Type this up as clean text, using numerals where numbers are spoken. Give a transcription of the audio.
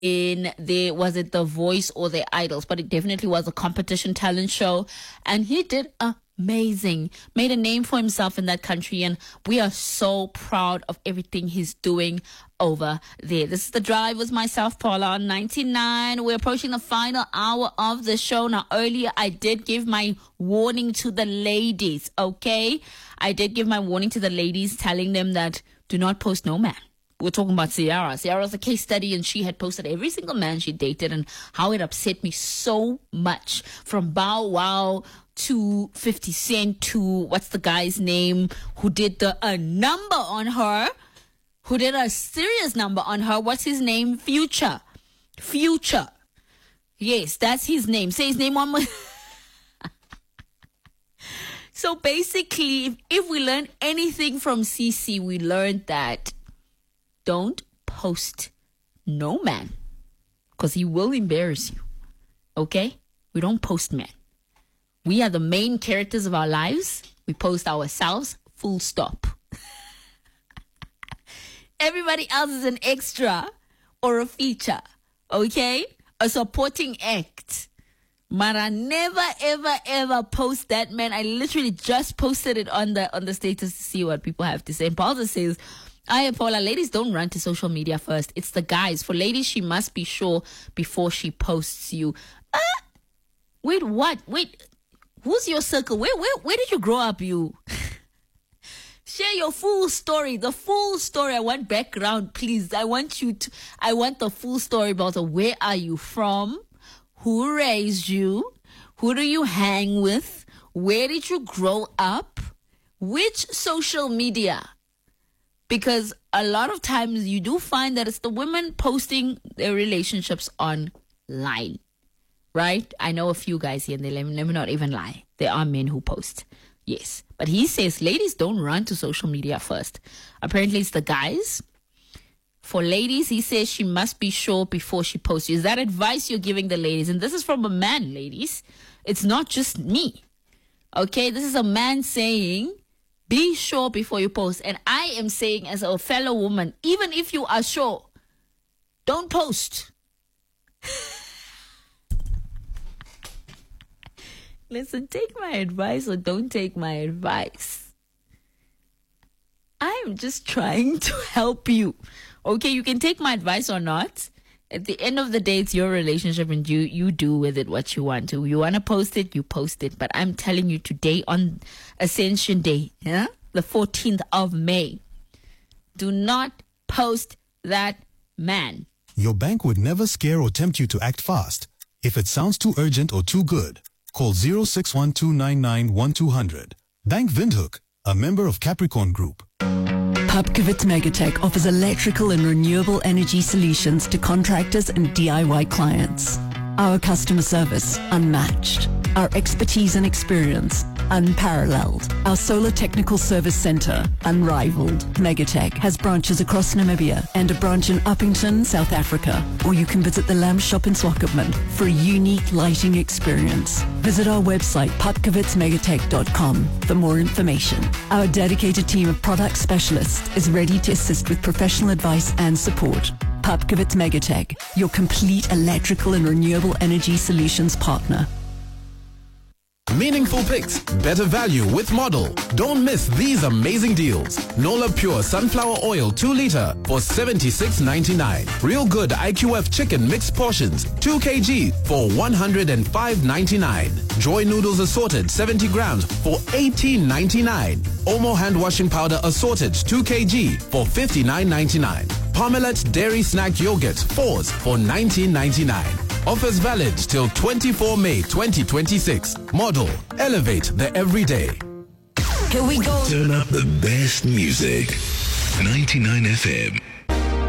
in was it The Voice or The Idols, but it definitely was a competition talent show, and he did amazing, made a name for himself in that country, and we are so proud of everything he's doing over there. This is The Drive with myself, Paula, on 99. We're approaching the final hour of the show. Now, earlier I did give my warning to the ladies, okay? I did give my warning to the ladies, telling them that do not post no man. We're talking about Ciara. Ciara's a case study, and she had posted every single man she dated and how it upset me so much. From Bow Wow to 50 Cent to, what's the guy's name, who did a number on her, who did a serious number on her. What's his name? Future. Yes, that's his name. Say his name one more. So basically, if we learned anything from CC, we learned that don't post no man, because he will embarrass you. Okay? We don't post men. We are the main characters of our lives. We post ourselves, full stop. Everybody else is an extra or a feature. Okay? A supporting act. But I never, ever, ever post that man. I literally just posted it on the status to see what people have to say. And Paul says, Paula, ladies don't run to social media first. It's the guys. For ladies, she must be sure before she posts you. Wait, what? Wait, who's your circle? Where did you grow up, you? Share your full story, the full story. I want background, please. I want the full story about where are you from? Who raised you? Who do you hang with? Where did you grow up? Which social media? Because a lot of times you do find that it's the women posting their relationships online, right? I know a few guys here, and they never not even lie. There are men who post, yes. But he says ladies don't run to social media first. Apparently it's the guys. For ladies, he says she must be sure before she posts. Is that advice you're giving the ladies? And this is from a man, ladies. It's not just me. Okay, this is a man saying, be sure before you post. And I am saying, as a fellow woman, even if you are sure, don't post. Listen, take my advice or don't take my advice. I'm just trying to help you. Okay, you can take my advice or not. At the end of the day, it's your relationship, and you do with it what you want to. You want to post it, you post it. But I'm telling you today on Ascension Day, the 14th of May, do not post that man. Your bank would never scare or tempt you to act fast. If it sounds too urgent or too good, call 0612991200. Bank Windhoek, a member of Capricorn Group. Pupkewitz Megatech offers electrical and renewable energy solutions to contractors and DIY clients. Our customer service, unmatched. Our expertise and experience, unparalleled. Our solar technical service center, unrivaled. Megatech has branches across Namibia and a branch in Uppington, South Africa. Or you can visit the Lamb Shop in Swakopmund for a unique lighting experience. Visit our website, pupkewitzmegatech.com, for more information. Our dedicated team of product specialists is ready to assist with professional advice and support. Pupkewitz Megatech, your complete electrical and renewable energy solutions partner. Meaningful picks, better value with Model. Don't miss these amazing deals. Nola Pure Sunflower Oil 2 liter for $76.99. Real Good IQF Chicken Mixed Portions 2 kg for $105.99. Joy Noodles Assorted 70 grams for $18.99. Omo Hand Washing Powder Assorted 2 kg for $59.99. Parmalat Dairy Snack Yogurt 4s for $19.99. Offers valid till 24 May 2026. Model. Elevate the everyday. Here we go. Turn up the best music. 99 FM.